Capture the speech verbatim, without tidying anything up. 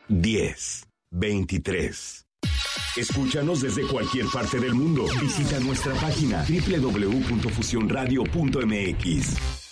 diez, veintitrés. Escúchanos desde cualquier parte del mundo. Visita nuestra página doble u doble u doble u punto fusión radio punto m x.